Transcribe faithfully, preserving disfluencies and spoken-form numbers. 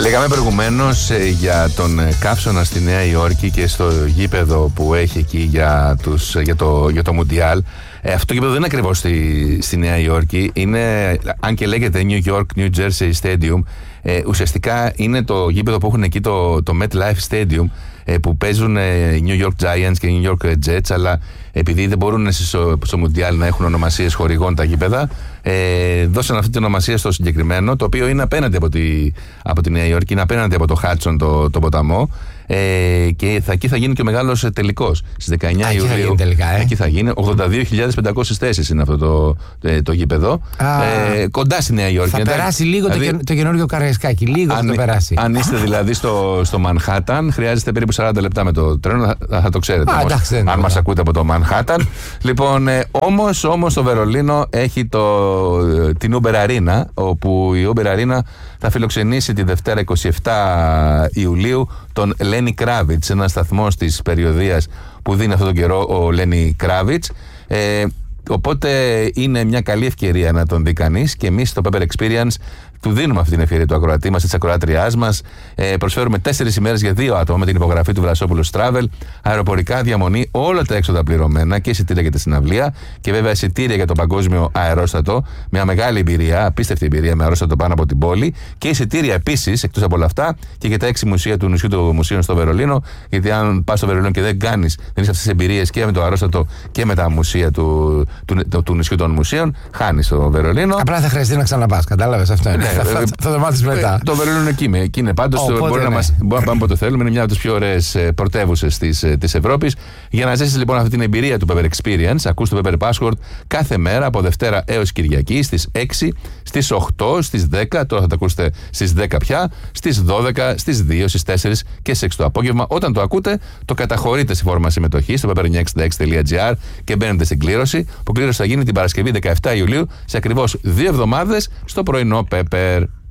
Λέγαμε προηγουμένως ε, για τον καύσωνα στη Νέα Υόρκη και στο γήπεδο που έχει εκεί για, τους, για, το, για το Μουντιάλ. Ε, αυτό το γήπεδο δεν είναι ακριβώς στη, στη Νέα Υόρκη. Είναι, αν και λέγεται New York New Jersey Stadium, ε, ουσιαστικά είναι το γήπεδο που έχουν εκεί το, το MetLife Stadium, ε, που παίζουν ε, New York Giants και New York Jets, αλλά επειδή δεν μπορούν στο, στο Μουντιάλ να έχουν ονομασίες χορηγών τα γήπεδα, ε, δώσαν αυτή την ονομασία στο συγκεκριμένο, το οποίο είναι απέναντι από τη, από τη Νέα Υόρκη, είναι απέναντι από το Χάτσον, το, το ποταμό. Ε, και θα, εκεί θα γίνει και ο μεγάλος τελικός στις δεκαεννιά Α, Ιουλίου. εκεί θα γίνει τελικά, ε. Εκεί θα γίνει. ογδόντα δύο χιλιάδες πεντακόσιες θέσεις είναι αυτό το, το, το γήπεδο. Ε, κοντά στη Νέα Υόρκη. Θα δηλαδή, περάσει λίγο δηλαδή, το, το καινούργιο Καραϊσκάκι. Λίγο αν, θα το περάσει. Αν είστε δηλαδή στο, στο Μανχάταν, χρειάζεται περίπου σαράντα λεπτά με το τρένο. Θα, θα το ξέρετε. Α, όμως, εντάξει, αν μας ακούτε από το Μανχάταν. Λοιπόν, ε, όμως, όμως το Βερολίνο έχει το, την Uber Arena, όπου η Uber Arena θα φιλοξενήσει τη Δευτέρα εικοστή εβδόμη Ιουλίου τον Λένι Κράβιτς, ένα σταθμό της περιοδίας που δίνει αυτόν τον καιρό ο Λένι Κράβιτς. Ε, οπότε είναι μια καλή ευκαιρία να τον δει κανείς, και εμείς στο Pepper Experience του δίνουμε αυτή την ευκαιρία του ακροατή μας, της ακροάτριάς μας. Ε, προσφέρουμε τέσσερις ημέρες για δύο άτομα με την υπογραφή του Βρασόπουλος Travel, αεροπορικά, διαμονή, όλα τα έξοδα πληρωμένα και εισιτήρια για τη συναυλία, και βέβαια εισιτήρια για το παγκόσμιο αερόστατο. Μια μεγάλη εμπειρία, απίστευτη εμπειρία με αερόστατο πάνω από την πόλη, και εισιτήρια επίσης εκτός από όλα αυτά και για τα έξι μουσεία του νησιού του Μουσείων στο Βερολίνο. Γιατί αν πας στο Βερολίνο και δεν κάνεις, δεν έχεις αυτές τις εμπειρίες και με το αερόστατο και με τα μουσεία του, του, του, του, του νησιού των Μουσείων, χάνεις το Βερολίνο. Απλά θα χρειαστεί να ξαναπάς, κατάλαβες αυτό. Είναι. Θα, θα, θα το μάθεις μετά. Το Βερολίνο είναι εκεί, εκεί είναι πάντως. Oh, μπορεί ναι. να μας, μπορεί να πάμε όποτε θέλουμε. Είναι μια από τις πιο ωραίες πρωτεύουσες της, της Ευρώπης. Για να ζήσεις λοιπόν αυτή την εμπειρία του Pepper Experience, ακούς το Pepper Password κάθε μέρα από Δευτέρα έως Κυριακή στις έξι, στις οκτώ, στις δέκα. Τώρα θα το ακούσετε στις δέκα πια, στις δώδεκα, στις δύο, στις τέσσερις και στις έξι το απόγευμα. Όταν το ακούτε, το καταχωρείτε στη φόρμα συμμετοχής στο pepper εξήντα έξι τελεία gr και μπαίνετε στην κλήρωση. Που κλήρωση θα γίνει την Παρασκευή δεκαεφτά Ιουλίου σε ακριβώς δύο εβδομάδες στο πρωινό Pepper.